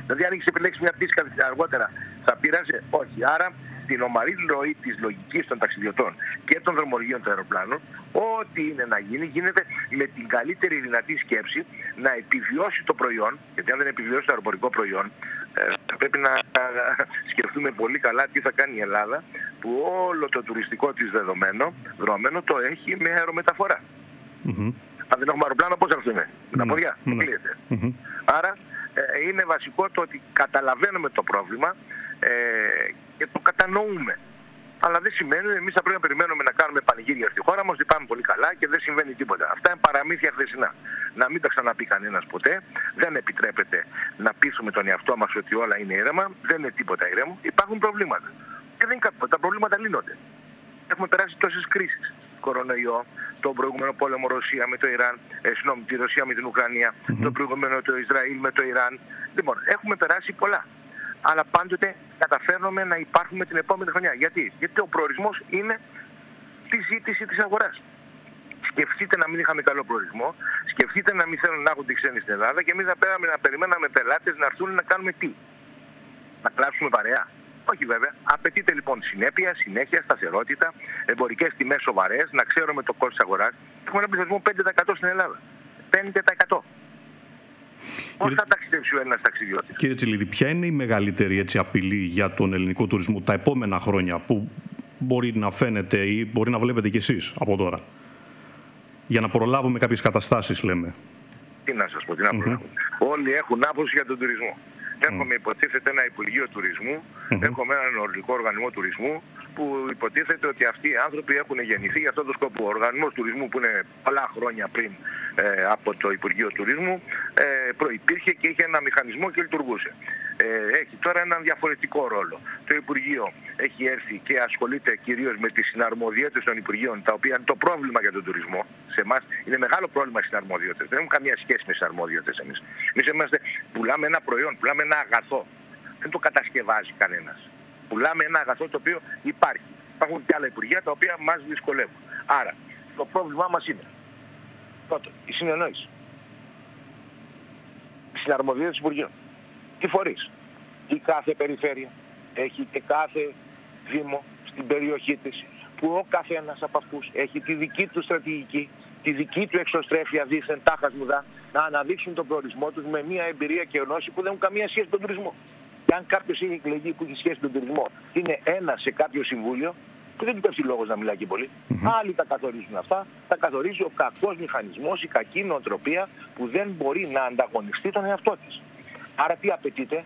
Δηλαδή, αν έχεις επιλέξει μια πτήση αργότερα, θα πειράζει? Όχι. Άρα, την ομαλή ροή της λογικής των ταξιδιωτών και των δρομολογίων των αεροπλάνων, ό,τι είναι να γίνει, γίνεται με την καλύτερη δυνατή σκέψη να επιβιώσει το προϊόν, γιατί αν δεν επιβιώσει το αεροπορικό προϊόν, πρέπει να σκεφτούμε πολύ καλά τι θα κάνει η Ελλάδα, που όλο το τουριστικό της δεδομένο το έχει με αερομεταφορά. Αν δεν έχουμε αεροπλάνο, πώς θα έρθουμε? Με τα ποδιά, κλείεται. Άρα είναι βασικό το ότι καταλαβαίνουμε το πρόβλημα και το κατανοούμε. Αλλά δεν σημαίνει ότι εμείς θα πρέπει να περιμένουμε να κάνουμε πανηγύρια στη χώρα μας, ότι πάμε πολύ καλά και δεν συμβαίνει τίποτα. Αυτά είναι παραμύθια χθεσινά. Να μην τα ξαναπεί κανένας ποτέ. Δεν επιτρέπεται να πείσουμε τον εαυτό μας ότι όλα είναι ήρεμα. Δεν είναι τίποτα ήρεμο. Υπάρχουν προβλήματα. Και δεν είναι τα προβλήματα λύνονται. Έχουμε περάσει τόσες κρίσεις. Κορονοϊό, τον προηγούμενο πόλεμο Ρωσία με το Ιράν, τη Ρωσία με την Ουκρανία, το προηγούμενο το Ισραήλ με το Ιράν. Λοιπόν, έχουμε περάσει πολλά. Αλλά πάντοτε καταφέρνουμε να υπάρχουμε την επόμενη χρονιά. Γιατί? Γιατί ο προορισμός είναι τη ζήτηση της αγοράς. Σκεφτείτε να μην είχαμε καλό προορισμό, σκεφτείτε να μην θέλουν να έχουν τη ξένοι στην Ελλάδα και εμείς να περιμέναμε πελάτες να έρθουν να κάνουμε τι? Να κλάψουμε παρέα? Όχι βέβαια. Απαιτείται λοιπόν συνέπεια, συνέχεια, σταθερότητα, εμπορικές τιμές σοβαρές, να ξέρουμε το κόστος της αγοράς. Έχουμε ένα πληθυσμό 5% στην Ελλάδα. 5%. Πώς θα ταξιδέψει ο Έλληνας ταξιδιώτης? Κύριε Τσιλίδη, ποια είναι η μεγαλύτερη απειλή για τον ελληνικό τουρισμό τα επόμενα χρόνια που μπορεί να φαίνεται ή μπορεί να βλέπετε κι εσείς από τώρα? Για να προλάβουμε κάποιες καταστάσεις, λέμε. Τι να σας πω, τι να προλάβουμε. Όλοι έχουν άποψη για τον τουρισμό. Έχουμε υποτίθεται ένα Υπουργείο Τουρισμού, έχουμε έναν Ορδικό Οργανισμό Τουρισμού που υποτίθεται ότι αυτοί οι άνθρωποι έχουν γεννηθεί για αυτόν τον σκοπό. Ο Οργανισμός Τουρισμού που είναι πολλά χρόνια πριν από το Υπουργείο Τουρισμού προϋπήρχε και είχε ένα μηχανισμό και λειτουργούσε. Έχει τώρα έναν διαφορετικό ρόλο. Το Υπουργείο έχει έρθει και ασχολείται κυρίως με τις συναρμοδιότητες των Υπουργείων, τα οποία είναι το πρόβλημα για τον τουρισμό. Σε εμάς είναι μεγάλο πρόβλημα οι συναρμοδιότητες. Δεν έχουμε καμία σχέση με τις συναρμοδιότητες εμείς. Εμείς πουλάμε ένα προϊόν, πουλάμε ένα αγαθό. Δεν το κατασκευάζει κανένας. Πουλάμε ένα αγαθό το οποίο υπάρχει. Υπάρχουν και άλλα υπουργεία τα οποία μας δυσκολεύουν. Άρα το πρόβλημά μας είναι πρώτον η συνεννόηση. Οι συναρμοδιότητες Υπουργείων. Τι φορείς? Η κάθε περιφέρεια έχει και κάθε δήμο στην περιοχή της που ο καθένας από αυτούς έχει τη δική του στρατηγική, τη δική του εξωστρέφεια δίθεν τάχας μουδά, να αναδείξουν τον προορισμό τους με μια εμπειρία και γνώση που δεν έχουν καμία σχέση με τον τουρισμό. Και αν κάποιος έχει εκλεγεί που έχει σχέση με τον τουρισμό, είναι ένας σε κάποιο συμβούλιο, που δεν υπάρχει λόγος να μιλάει και πολύ. Άλλοι τα καθορίζουν αυτά, τα καθορίζει ο κακός μηχανισμός, η κακή νοοτροπία που δεν μπορεί να ανταγωνιστεί τον εαυτό της. Άρα τι απαιτείται?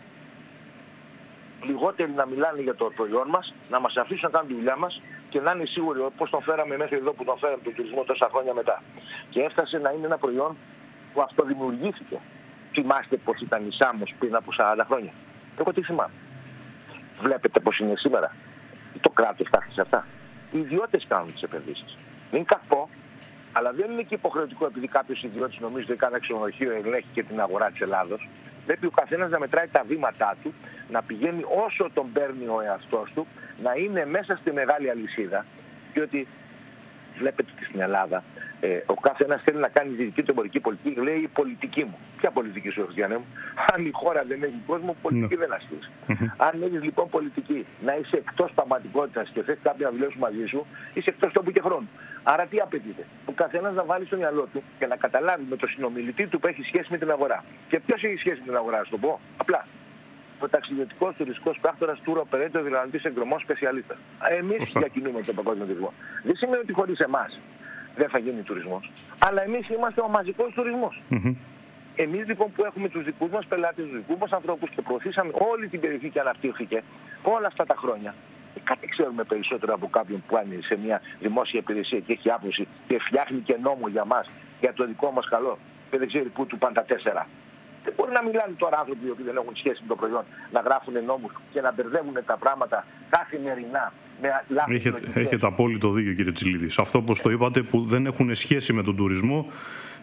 Λιγότεροι να μιλάνε για το προϊόν μας, να μας αφήσουν να κάνουμε τη δουλειά μας και να είναι σίγουροι πώς τον φέραμε μέχρι εδώ που τον φέραμε τον τουρισμό τόσα χρόνια μετά. Και έφτασε να είναι ένα προϊόν που αυτοδημιουργήθηκε. Θυμάστε πώς ήταν η Σάμος πριν από 40 χρόνια? Εγώ τι θυμάμαι? Βλέπετε πώς είναι σήμερα? Το κράτος φτάσει σε αυτά. Οι ιδιώτες κάνουν τις επενδύσεις. Δεν είναι κακό, αλλά δεν είναι και υποχρεωτικό επειδή κάποιος ιδιώτης νομίζει ότι κάθε ξενοδοχείο ελέγχει και την αγορά της Ελλάδος. Πρέπει ο καθένας να μετράει τα βήματά του, να πηγαίνει όσο τον παίρνει ο εαυτός του, να είναι μέσα στη μεγάλη αλυσίδα, διότι βλέπετε ότι στην Ελλάδα ο καθένας θέλει να κάνει τη δική του εμπορική πολιτική, λέει η πολιτική μου. Ποια πολιτική σου, Χριστιανέ μου? Αν η χώρα δεν έχει κόσμο, πολιτική δεν ασκείς. Αν έχεις λοιπόν πολιτική να είσαι εκτός πραγματικότητας και θες κάποιοι να δουλέψουν μαζί σου, είσαι εκτός τόπου και χρόνου. Άρα τι απαιτείται? Ο καθένας να βάλει στο μυαλό του και να καταλάβει με το συνομιλητή του που έχει σχέση με την αγορά. Και ποιος έχει σχέση με την αγορά, να το πω απλά. Ο ταξιδιωτικός τουριστικός πράκτορας tour operator, δηλαδή εκδρομός σπεσιαλίστας. Εμείς διακινούμε τον παγκόσμιο τουρισμό. Δεν σημαίνει ότι χωρίς εμάς δεν θα γίνει τουρισμός. Αλλά εμείς είμαστε ο μαζικός τουρισμός. Εμείς λοιπόν που έχουμε τους δικούς μας πελάτες, τους δικούς μας ανθρώπους και προωθήσαμε όλη την περιοχή και αναπτύχθηκε όλα αυτά τα χρόνια. Κάτι ξέρουμε περισσότερο από κάποιον που είναι σε μια δημόσια υπηρεσία και έχει άποψη και φτιάχνει και νόμο για μας, για το δικό μας καλό και δεν ξέρει πού του πάνε τα 4. Δεν μπορεί να μιλάνε τώρα άνθρωποι που δεν έχουν σχέση με το προϊόν, να γράφουν νόμους και να μπερδεύουν τα πράγματα καθημερινά με λάθος. Έχετε απόλυτο δίκιο, κύριε Τσιλίδη. Σε αυτό, όπως το είπατε, που δεν έχουν σχέση με τον τουρισμό,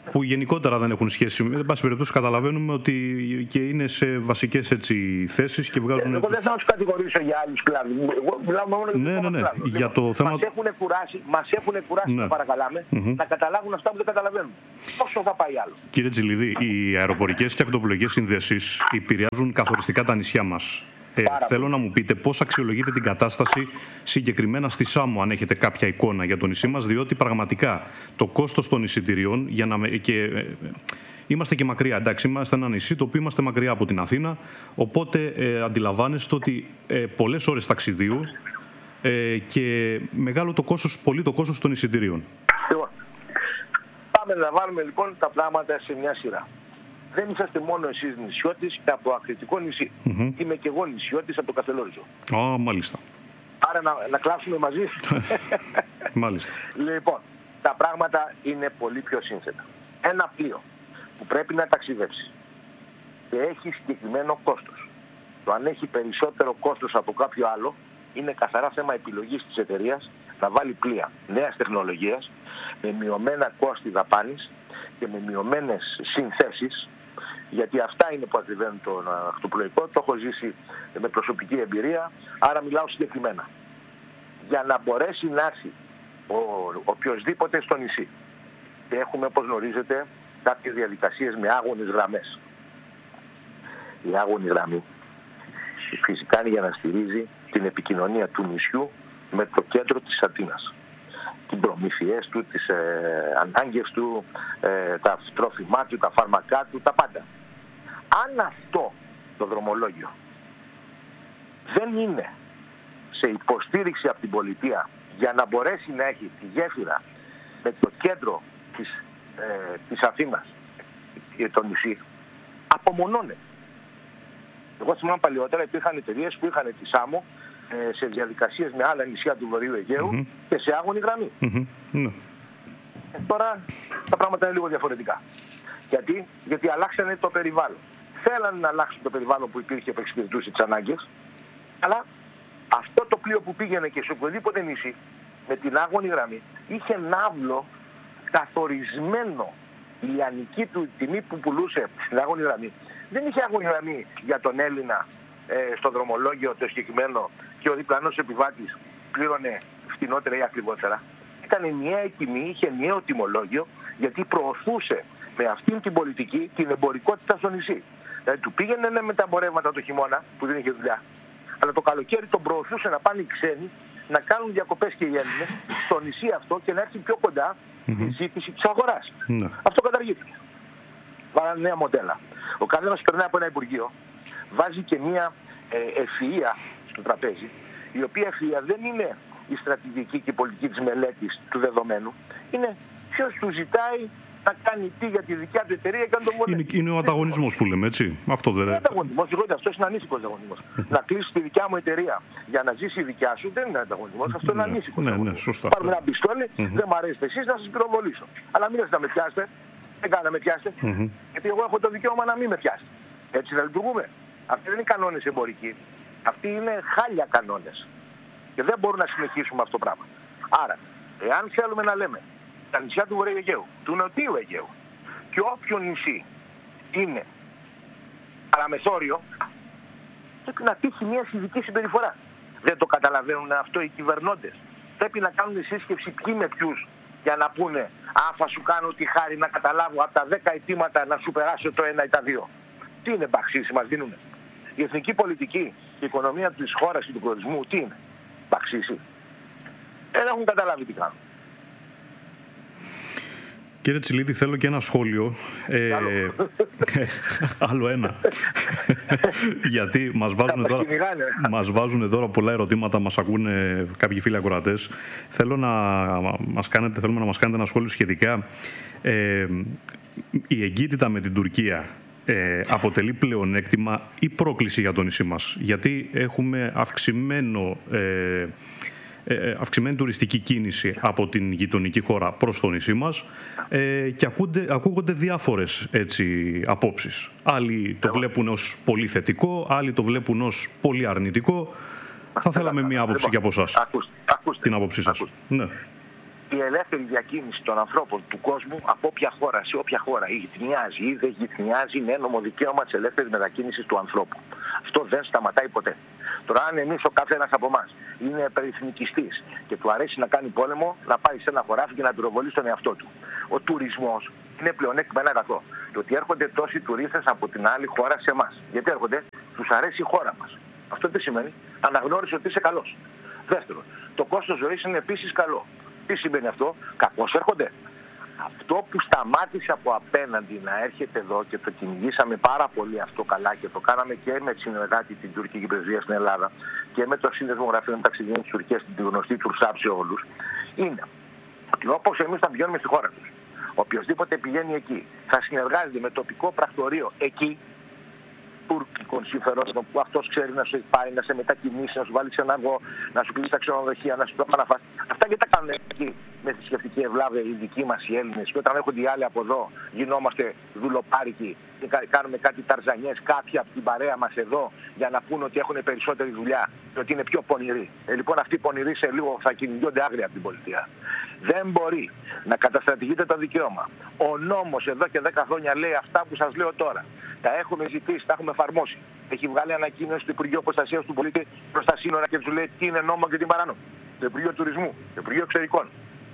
που γενικότερα δεν έχουν σχέση. Εν πάση περιπτώσει, καταλαβαίνουμε ότι και είναι σε βασικές θέσεις και βγάζουν. Εγώ δεν θα τους κατηγορήσω για άλλους κλάδους. Εγώ μιλάω μόνο για τον κλάδο. Για το θέμα... Μας έχουν κουράσει, να παρακαλάμε, να καταλάβουν αυτά που δεν καταλαβαίνουν. Πόσο θα πάει άλλο. Κύριε Τζιλίδη, οι αεροπορικές και ακτοπλοϊκές συνδέσεις επηρεάζουν καθοριστικά τα νησιά μας. Θέλω να μου πείτε πώς αξιολογείτε την κατάσταση συγκεκριμένα στη Σάμο, αν έχετε κάποια εικόνα για το νησί μας, διότι πραγματικά το κόστος των εισιτηρίων, είμαστε και μακριά, εντάξει, είμαστε ένα νησί το οποίο είμαστε μακριά από την Αθήνα, οπότε αντιλαμβάνεστε ότι πολλές ώρες ταξιδίου και μεγάλο το κόστος, πολύ το κόστος των εισιτηρίων. Πάμε να βάλουμε λοιπόν τα πράγματα σε μια σειρά. Δεν είσαστε μόνο εσείς νησιώτης και από ακριτικό νησί. Είμαι και εγώ νησιώτης από το Καστελόριζο. Μάλιστα. Άρα να κλάψουμε μαζί. Μάλιστα. Λοιπόν, τα πράγματα είναι πολύ πιο σύνθετα. Ένα πλοίο που πρέπει να ταξιδέψει και έχει συγκεκριμένο κόστος. Το αν έχει περισσότερο κόστος από κάποιο άλλο είναι καθαρά θέμα επιλογής της εταιρείας να βάλει πλοία νέας τεχνολογίας με μειωμένα κόστη δαπάνης και με μειωμένες συνθέσεις, γιατί αυτά είναι που ακριβένουν το ακτοπλοϊκό, το έχω ζήσει με προσωπική εμπειρία, άρα μιλάω συγκεκριμένα. Για να μπορέσει να έρθει οποιοσδήποτε στο νησί, και έχουμε, όπως γνωρίζετε, κάποιες διαδικασίες με άγονες γραμμές. Η άγονη γραμμή φυσικά είναι για να στηρίζει την επικοινωνία του νησιού με το κέντρο της Αθήνας. Τις προμήθειές του, τις ανάγκες του, τα τρόφιμά του, τα φάρμακά του, τα πάντα. Αν αυτό το δρομολόγιο δεν είναι σε υποστήριξη από την πολιτεία για να μπορέσει να έχει τη γέφυρα με το κέντρο της Αθήνας, το νησί, απομονώνεται. Εγώ θυμάμαι παλιότερα υπήρχαν εταιρείες που είχαν τη Σάμο σε διαδικασίες με άλλα νησιά του Βορείου Αιγαίου και σε άγονη γραμμή. Τώρα τα πράγματα είναι λίγο διαφορετικά. Γιατί αλλάξανε το περιβάλλον. Θέλανε να αλλάξουν το περιβάλλον που υπήρχε που εξυπηρετούσε τις ανάγκες, αλλά αυτό το πλοίο που πήγαινε και σε οποιοδήποτε νησί με την άγονη γραμμή είχε ναύλο καθορισμένο. Η λιανική του τιμή που πουλούσε στην άγονη γραμμή δεν είχε άγονη γραμμή για τον Έλληνα στο δρομολόγιο το συγκεκριμένο και ο διπλανός επιβάτης πλήρωνε φτηνότερα ή ακριβότερα. Ήταν ενιαία τιμή, είχε ενιαίο τιμολόγιο, γιατί προωθούσε με αυτήν την πολιτική την εμπορικότητα στο νησί. Δηλαδή του πήγαινε με τα εμπορεύματα το χειμώνα που δεν είχε δουλειά, αλλά το καλοκαίρι τον προωθούσε να πάνε οι ξένοι να κάνουν διακοπές και οι Έλληνες στο νησί αυτό και να έρθει πιο κοντά η ζήτηση της αγοράς. Αυτό καταργήθηκε. Βάλανε νέα μοντέλα. Ο καθένας περνάει από ένα υπουργείο, βάζει και μια ευφυΐα στο τραπέζι, η οποία ευφυΐα δεν είναι η στρατηγική και η πολιτική της μελέτης του δεδομένου, είναι ποιος του ζητάει να κάνει τι για τη δικιά του εταιρεία και να τον βολεύει. Είναι ο ανταγωνισμός που λέμε, έτσι. Αυτό δεν είναι. Ανταγωνισμός, αυτός είναι ανήσυχος ανταγωνισμός. Να κλείσει τη δικιά μου εταιρεία για να ζήσει η δικιά σου δεν είναι ανταγωνισμός, αυτό είναι ανήσυχος. Ναι, σωστά. Πάρουμε ένα πιστόλι, δεν μου αρέσετε εσείς να σας πυροβολήσω. Αλλά μην έρθετε να με πιάσετε. Δεν κάνετε να με πιάσετε. Γιατί εγώ έχω το δικαίωμα να μην με πιάσετε. Έτσι δεν λειτουργούμε. Αυτοί δεν είναι κανόνες εμπορικοί. Αυτοί είναι χάλια κανόνες. Και δεν μπορούμε να συνεχίσουμε αυτό το πράγμα. Άρα, εάν θέλουμε να λέμε τα νησιά του Βορείου Αιγαίου, του Νοτιού Αιγαίου και όποιο νησί είναι παραμεθόριο, πρέπει να τύχει μια ειδική συμπεριφορά. Δεν το καταλαβαίνουν αυτό οι κυβερνώντες. Πρέπει να κάνουν σύσκεψη ποιοι με ποιους για να πούνε θα σου κάνω τη χάρη να καταλάβω από τα 10 αιτήματα να σου περάσω το 1 ή τα 2. Τι είναι μπαξίση μας δίνουνε. Η εθνική πολιτική, η οικονομία της χώρας και του προορισμού, τι είναι. Μπαξίση. Δεν έχουν καταλάβει τι κάνουν. Κύριε Τσιλίδη, θέλω και ένα σχόλιο. Άλλο ένα. Γιατί μας βάζουν τώρα πολλά ερωτήματα, μας ακούνε κάποιοι φίλοι ακροατές. Θέλουμε να μας κάνετε ένα σχόλιο σχετικά. Η εγκύτητα με την Τουρκία αποτελεί πλεονέκτημα ή πρόκληση για το νησί μας? Γιατί έχουμε αυξημένη τουριστική κίνηση από την γειτονική χώρα προς το νησί μας και ακούγονται διάφορες απόψεις. Άλλοι το βλέπουν ως πολύ θετικό, άλλοι το βλέπουν ως πολύ αρνητικό. Θα θέλαμε μία άποψη και από εσάς. Την άποψή σας. Ναι. η ελεύθερη διακίνηση των ανθρώπων του κόσμου από όποια χώρα σε όποια χώρα γυθνιάζει ή δεν γυθνιάζει, είναι ένομο δικαίωμα της ελεύθερης μετακίνησης του ανθρώπου. Αυτό δεν σταματάει ποτέ. Τώρα, αν εμείς ο καθένας από εμάς είναι περιεθνικιστής και του αρέσει να κάνει πόλεμο, να πάει σε ένα χωράφι και να πυροβολεί στον εαυτό του. Ο τουρισμός είναι πλεονέκτημα, ένα αγαθό. Το ότι έρχονται τόσοι τουρίστες από την άλλη χώρα σε εμάς. Γιατί έρχονται, τους αρέσει η χώρα μας. Αυτό τι σημαίνει? Αναγνώρισε ότι είσαι καλός. Δεύτερον, το κόστος ζωής είναι επίσης καλό. Τι σημαίνει αυτό? Κακώς έρχονται. Αυτό που σταμάτησε από απέναντι να έρχεται εδώ και το κυνηγήσαμε πάρα πολύ αυτό καλά και το κάναμε και με τη συνεργάτη την τουρκική πρεσβεία στην Ελλάδα και με το Σύνδεσμο Γραφείων Ταξιδιών της Τουρκίας, την γνωστή Τουρσάπ σε όλους, είναι ότι όπως εμείς θα πηγαίνουμε στη χώρα τους, οποιοσδήποτε πηγαίνει εκεί θα συνεργάζεται με τοπικό πρακτορείο εκεί, τουρκικών συμφερόντων, που αυτός ξέρει να σου έχει πάρει, να σε μετακινήσει, να σου βάλει ξεναγό, να σου πει στα ξενοδοχεία, να σου το αναφάσει. Αυτά και τα κάνουν εκεί με θρησκευτική ευλάβεια οι δικοί μας οι Έλληνες. Και όταν έρχονται οι άλλοι από εδώ, γινόμαστε δουλοπάρικοι και κάνουμε κάτι ταρζανιές, κάποιοι από την παρέα μας εδώ, για να πούνε ότι έχουν περισσότερη δουλειά και ότι είναι πιο πονηροί. Λοιπόν, αυτοί οι πονηροί σε λίγο θα κυνηγιόνται άγρια από την πολιτεία. Δεν μπορεί να καταστρατηγείται το δικαίωμα. Ο νόμος εδώ και 10 χρόνια λέει αυτά που σας λέω τώρα. Τα έχουμε ζητήσει, τα έχουμε εφαρμόσει. Έχει βγάλει ανακοίνωση του Υπουργείου Προστασίας του Πολίτη προς τα σύνορα και τους λέει τι είναι νόμο και τι παράνομο. Το Υπουργείο Τουρισμού, το Υπουργείο Εξωτερικών.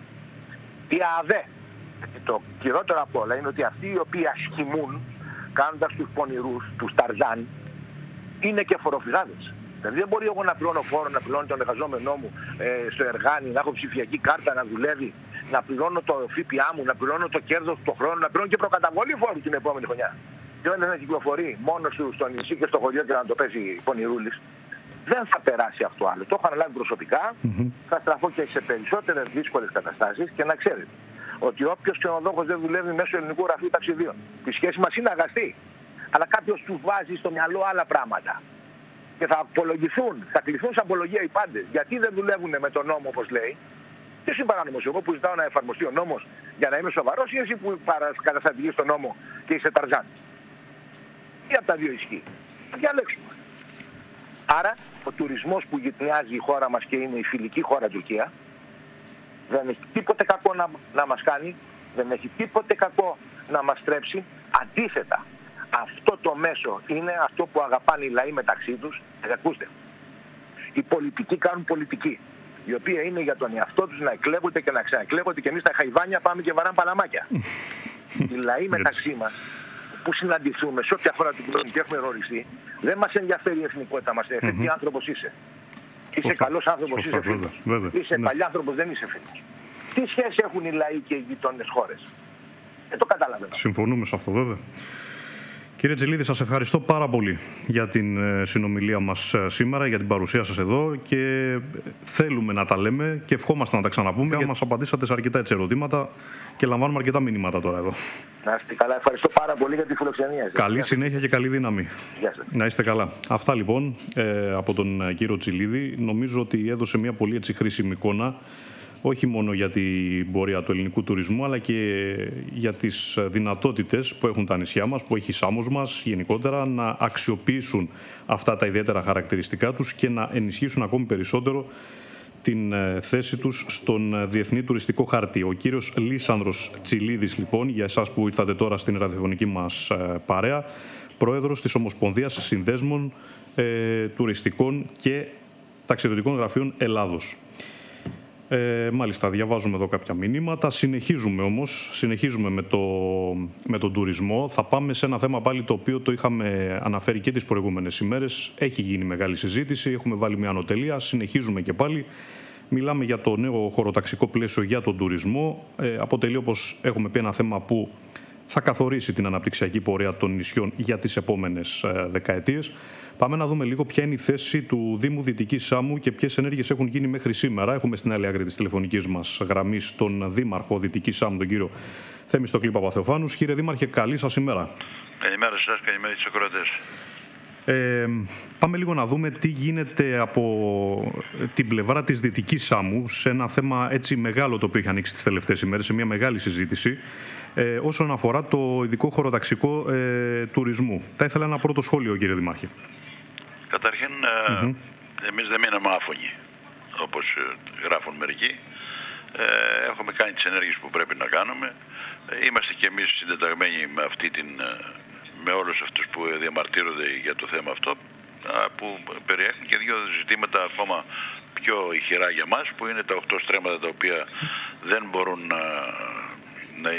Τι ΑΔΕ. Το χειρότερο απ' όλα είναι ότι αυτοί οι οποίοι ασχημούν κάνοντας τους πονηρούς, τους ταρζάν, είναι και φοροφυγάδες. Δηλαδή δεν μπορεί εγώ να πληρώνω φόρο, να πληρώνω τον εργαζόμενό μου στο εργάνι, να έχω ψηφιακή κάρτα να δουλεύει, να πληρώνω το ΦΠΑ μου, να πληρώνω το κέρδος του χρόνου, να πληρώνω και προκαταβολή φόρου την επόμενη χρονιά. Και όταν να κυκλοφορεί μόνος του στο νησί και στο χωριό και να το παίζει πονηρούλης, δεν θα περάσει αυτό άλλο. Το έχω αναλάβει προσωπικά, θα στραφώ και σε περισσότερες δύσκολες καταστάσεις και να ξέρετε ότι όποιος ξενοδόχος δεν δουλεύει μέσω ελληνικού γραφείου ταξιδίων, η σχέση μας είναι αγαστή, αλλά κάποιος του βάζει στο μυαλό άλλα πράγματα. Και θα απολογηθούν, θα κληθούν σε απολογία οι πάντες. Γιατί δεν δουλεύουν με τον νόμο όπως λέει? Τι είναι παράνομος? Εγώ που ζητάω να εφαρμοστεί ο νόμος για να είμαι σοβαρός, ή εσύ που καταστρατηγείς τον νόμο και είσαι ταρζάν? Τι από τα δύο ισχύει? Θα διαλέξουμε. Άρα ο τουρισμός που γυτνιάζει η χώρα μας και είναι η φιλική χώρα Τουρκία δεν έχει τίποτε κακό να μας κάνει, δεν έχει τίποτε κακό να μας στρέψει. Αντίθετα, αυτό το μέσο είναι αυτό που αγαπάνε οι λαοί μεταξύ τους. Ακούστε, οι πολιτικοί κάνουν πολιτική, η οποία είναι για τον εαυτό τους να εκλέγονται και να ξαναεκλέγονται, και εμείς τα χαϊβάνια πάμε και βαράμε παλαμάκια. Οι λαοί μεταξύ μας που συναντηθούμε σε όποια χώρα του κόσμου και έχουμε γνωριστεί, δεν μας ενδιαφέρει η εθνικότητα μας, ενδιαφέρει τι άνθρωπος είσαι. Είσαι καλός άνθρωπος, είσαι φίλος. Είσαι παλιάνθρωπος, δεν είσαι φίλος. Τι σχέση έχουν οι λαοί και οι γειτόνες χώρες? Δεν το καταλαβαίνω. Συμφωνούμε σε αυτό, βέβαια. Κύριε Τζιλίδη, σας ευχαριστώ πάρα πολύ για την συνομιλία μας σήμερα, για την παρουσία σας εδώ, και θέλουμε να τα λέμε και ευχόμαστε να τα ξαναπούμε, γιατί μας απαντήσατε σε αρκετά ερωτήματα και λαμβάνουμε αρκετά μηνύματα τώρα εδώ. Να είστε καλά. Ευχαριστώ πάρα πολύ για τη φιλοξενία. Καλή συνέχεια και καλή δύναμη. Γεια σας. Να είστε καλά. Αυτά λοιπόν από τον κύριο Τζιλίδη. Νομίζω ότι έδωσε μια πολύ χρήσιμη εικόνα, όχι μόνο για την πορεία του ελληνικού τουρισμού, αλλά και για τις δυνατότητες που έχουν τα νησιά μας, που έχει η Σάμος μας γενικότερα, να αξιοποιήσουν αυτά τα ιδιαίτερα χαρακτηριστικά τους και να ενισχύσουν ακόμη περισσότερο την θέση τους στον διεθνή τουριστικό χάρτη. Ο κύριος Λίσανδρος Τζιλίδης, λοιπόν, για εσάς που ήρθατε τώρα στην ραδιοφωνική μας παρέα, πρόεδρος της Ομοσπονδίας Συνδέσμων Τουριστικών και Ταξιδιωτικών Γραφείων Ελλάδος. Μάλιστα, διαβάζουμε εδώ κάποια μηνύματα. Συνεχίζουμε με τον τουρισμό. Θα πάμε σε ένα θέμα πάλι το οποίο το είχαμε αναφέρει και τις προηγούμενες ημέρες. Έχει γίνει μεγάλη συζήτηση, έχουμε βάλει μια ανωτελεία, συνεχίζουμε και πάλι. Μιλάμε για το νέο χωροταξικό πλαίσιο για τον τουρισμό. Αποτελεί, όπως έχουμε πει, ένα θέμα που θα καθορίσει την αναπτυξιακή πορεία των νησιών για τις επόμενες δεκαετίες. Πάμε να δούμε λίγο ποια είναι η θέση του Δήμου Δυτικής Σάμου και ποιες ενέργειες έχουν γίνει μέχρι σήμερα. Έχουμε στην άλλη άκρη της τηλεφωνικής μας γραμμής τον Δήμαρχο Δυτικής Σάμου, τον κύριο Θέμιστοκλή Παπαθεοφάνους. Κύριε Δήμαρχε, καλή σας ημέρα. Καλημέρα σας, καλημέρα στους ακροατές. Πάμε λίγο να δούμε τι γίνεται από την πλευρά της Δυτικής Σάμου σε ένα θέμα έτσι μεγάλο το οποίο έχει ανοίξει τις τελευταίες ημέρες, σε μια μεγάλη συζήτηση, όσον αφορά το ειδικό χωροταξικό τουρισμού. Θα ήθελα ένα πρώτο σχόλιο, κύριε Δήμαρχε. Καταρχήν, εμείς δεν μείναμε άφωνοι, όπως γράφουν μερικοί. Έχουμε κάνει τις ενέργειες που πρέπει να κάνουμε. Είμαστε και εμείς συντεταγμένοι με όλους αυτούς που διαμαρτύρονται για το θέμα αυτό, που περιέχουν και δύο ζητήματα ακόμα πιο ηχηρά για μας, που είναι τα 8 στρέμματα τα οποία δεν μπορούν να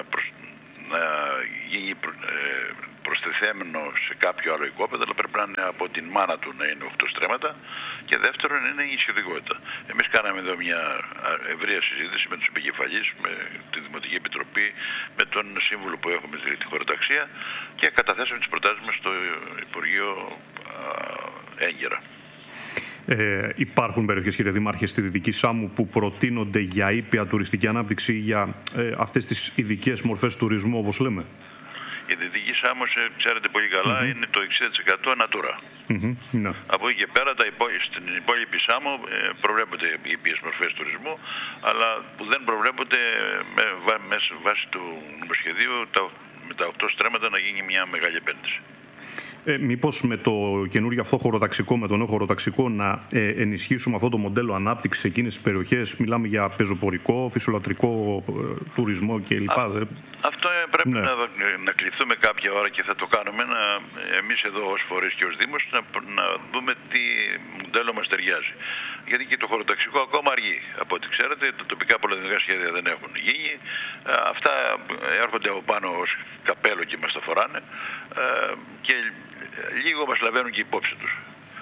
γίνει προσθεθέμενο σε κάποιο άλλο οικόπεδο, αλλά πρέπει να είναι από την μάνα του να είναι 8 στρέμματα. Και δεύτερον είναι η ισχυρικότητα. Εμείς κάναμε εδώ μια ευρεία συζήτηση με τους επικεφαλείς, με τη Δημοτική Επιτροπή, με τον σύμβουλο που έχουμε στη χωροταξία και καταθέσαμε τις προτάσεις μας στο Υπουργείο έγκαιρα. Υπάρχουν περιοχές, κύριε Δήμαρχε, στη Δυτική Σάμου που προτείνονται για ήπια τουριστική ανάπτυξη ή για αυτές τις ειδικές μορφές τουρισμού, όπως λέμε? Η Δυτική Σάμος, ξέρετε πολύ καλά, είναι το 60% Natura. Ναι. Από εκεί και πέρα, στην υπόλοιπη Σάμο προβλέπονται οι ήπιες μορφές τουρισμού, αλλά που δεν προβλέπονται με βάση του νομοσχεδίου με τα 8 στρέμματα να γίνει μια μεγάλη επένδυση. Μήπως με το καινούργιο αυτό χωροταξικό, με το νέο χωροταξικό, να ενισχύσουμε αυτό το μοντέλο ανάπτυξης σε εκείνες τις περιοχές? Μιλάμε για πεζοπορικό, φυσιολατρικό τουρισμό κλπ. Αυτό πρέπει να κληθούμε κάποια ώρα και θα το κάνουμε. Εμείς εδώ ως φορείς και ως Δήμος να δούμε τι μοντέλο μας ταιριάζει. Γιατί και το χωροταξικό ακόμα αργεί. Από ό,τι ξέρετε, τα τοπικά πολυεθνικά σχέδια δεν έχουν γίνει. Αυτά έρχονται από πάνω ως καπέλο και μας τα φοράνε. Και λίγο μας λαβαίνουν και υπόψη τους.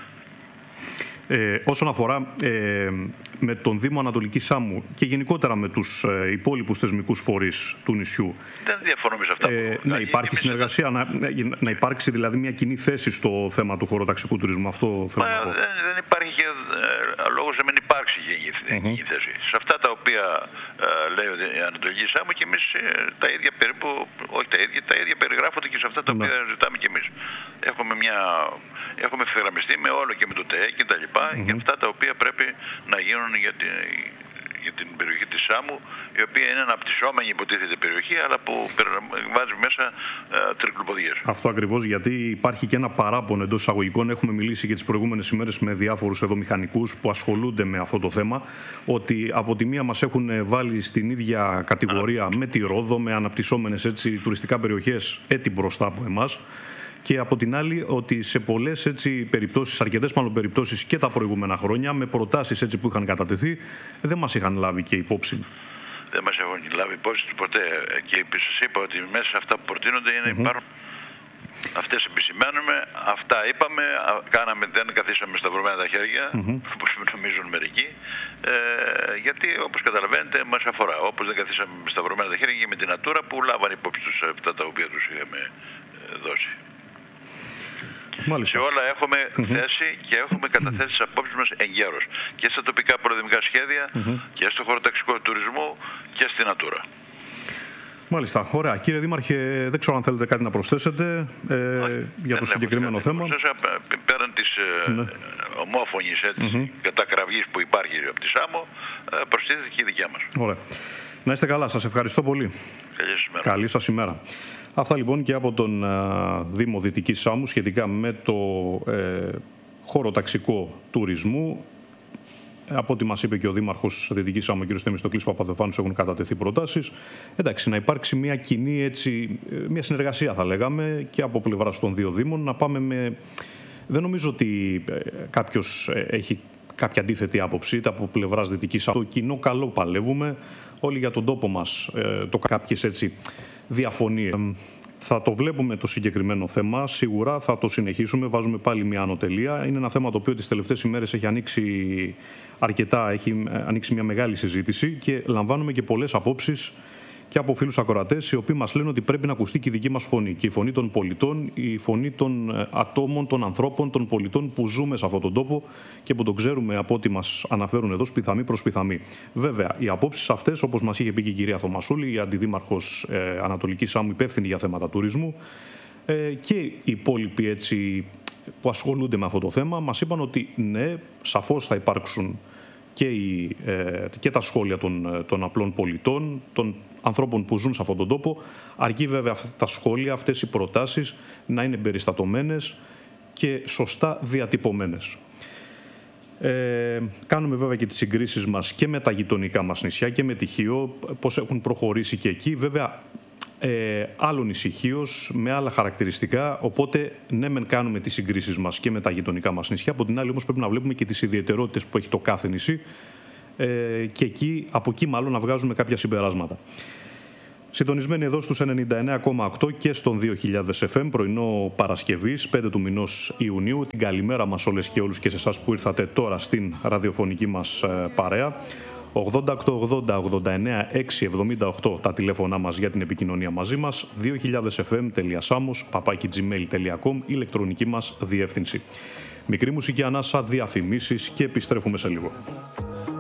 Όσον αφορά με τον Δήμο Ανατολικής Σάμου και γενικότερα με τους υπόλοιπους θεσμικούς φορείς του νησιού, δεν διαφωνούμε σε αυτά. Ναι, υπάρχει συνεργασία, να υπάρξει δηλαδή μια κοινή θέση στο θέμα του χωροταξικού τουρισμού. Αυτό θέλω να πω. Δεν υπάρχει και λόγος να μην υπάρξει κοινή θέση. Σε αυτά τα οποία λέει η Ανατολική Σάμου και εμείς τα ίδια περίπου, όχι τα ίδια περιγράφονται και σε αυτά τα οποία ζητάμε και εμείς. Έχουμε ευθυγραμμιστεί με όλο και με το ΤΕΕ και τα λοιπά, και αυτά τα οποία πρέπει να γίνουν για την περιοχή της Σάμου, η οποία είναι αναπτυσσόμενη υποτίθεται περιοχή, αλλά που βάζει μέσα τρικλοποδιές. Αυτό ακριβώς, γιατί υπάρχει και ένα παράπονο εντός εισαγωγικών. Έχουμε μιλήσει και τις προηγούμενες ημέρες με διάφορους εδώ μηχανικούς που ασχολούνται με αυτό το θέμα, ότι από τη μία μας έχουν βάλει στην ίδια κατηγορία με τη Ρόδο, με αναπτυσσόμενες τουριστικά περιοχές έτη μπροστά από εμάς. Και από την άλλη ότι σε πολλές περιπτώσεις, αρκετές μάλλον περιπτώσεις και τα προηγούμενα χρόνια, με προτάσεις που είχαν κατατεθεί, δεν μας είχαν λάβει και υπόψη. Δεν μας έχουν λάβει υπόψη ποτέ. Και σας είπα ότι μέσα σε αυτά που προτείνονται υπάρχουν. Αυτές επισημαίνουμε, αυτά είπαμε, δεν καθίσαμε σταυρωμένα τα χέρια, όπως νομίζουν μερικοί, γιατί όπως καταλαβαίνετε μας αφορά. Όπως δεν καθίσαμε σταυρωμένα τα χέρια και με την Natura που λάβαν υπόψη τους αυτά τα οποία τους είχαμε δώσει. Μάλιστα. Σε όλα έχουμε θέση και έχουμε καταθέσει τις απόψεις μας εγκαίρως. Και στα τοπικά πολυδομικά σχέδια και στο χωροταξικό τουρισμό και στην Natura. Μάλιστα. Ωραία. Κύριε Δήμαρχε, δεν ξέρω αν θέλετε κάτι να προσθέσετε για το συγκεκριμένο θέμα. Πέραν της ομόφωνης κατακραυγής που υπάρχει από τη Σάμο, προστίθεται και η δικιά μας. Ωραία. Να είστε καλά. Σας ευχαριστώ πολύ. Καλή σας ημέρα. Αυτά λοιπόν και από τον Δήμο Δυτικής Σάμου σχετικά με το χωροταξικό τουρισμού. Από ό,τι μας είπε και ο Δήμαρχος Δυτικής Σάμου, ο κ. Θεμιστοκλής Παπαδεφάνους, έχουν κατατεθεί προτάσεις. Εντάξει, να υπάρξει μια κοινή μια συνεργασία θα λέγαμε και από πλευράς των δύο Δήμων. Να πάμε με... Δεν νομίζω ότι κάποιος έχει κάποια αντίθετη άποψη, είτε από πλευράς Δυτικής Σάμου. Το κοινό καλό παλεύουμε, όλοι για τον τόπο μας, κάποιες διαφωνίες. Θα το βλέπουμε το συγκεκριμένο θέμα, σίγουρα θα το συνεχίσουμε, βάζουμε πάλι μια ανωτελεία. Είναι ένα θέμα το οποίο τις τελευταίες ημέρες έχει ανοίξει αρκετά, έχει ανοίξει μια μεγάλη συζήτηση και λαμβάνουμε και πολλές απόψεις και από φίλους ακροατές, οι οποίοι μας λένε ότι πρέπει να ακουστεί και η δική μας φωνή. Και η φωνή των πολιτών, η φωνή των ατόμων, των ανθρώπων, των πολιτών που ζούμε σε αυτόν τον τόπο και που τον ξέρουμε από ό,τι μας αναφέρουν εδώ, σπιθαμή προς σπιθαμή. Βέβαια, οι απόψεις αυτές, όπως μας είχε πει και η κυρία Θωμασούλη, η αντιδήμαρχος Ανατολικής Σάμου, υπεύθυνη για θέματα τουρισμού, και οι υπόλοιποι που ασχολούνται με αυτό το θέμα, μας είπαν ότι ναι, σαφώς θα υπάρξουν και τα σχόλια των απλών πολιτών, των ανθρώπων που ζουν σε αυτόν τον τόπο, αρκεί βέβαια αυτά τα σχόλια, αυτές οι προτάσεις να είναι εμπεριστατωμένες και σωστά διατυπωμένες. Κάνουμε βέβαια και τις συγκρίσεις μας και με τα γειτονικά μας νησιά και με τη Χίο, πώς έχουν προχωρήσει και εκεί. Βέβαια, άλλων ησυχίως, με άλλα χαρακτηριστικά. Οπότε, ναι, μεν κάνουμε τις συγκρίσεις μας και με τα γειτονικά μας νησιά. Από την άλλη, όμως, πρέπει να βλέπουμε και τις ιδιαιτερότητες που έχει το κάθε νησί και από εκεί, μάλλον, να βγάζουμε κάποια συμπεράσματα. Συντονισμένοι εδώ στους 99,8 και στον 2000 FM, πρωινό Παρασκευής, 5 του μηνός Ιουνίου. Την καλημέρα μας όλες και όλους και σε εσάς που ήρθατε τώρα στην ραδιοφωνική μας παρέα. 8880-89-678 τα τηλέφωνά μας για την επικοινωνία μαζί μας. 2000fm.samos@gmail.com ηλεκτρονική μας διεύθυνση. Μικρή μουσική ανάσα, διαφημίσεις και επιστρέφουμε σε λίγο.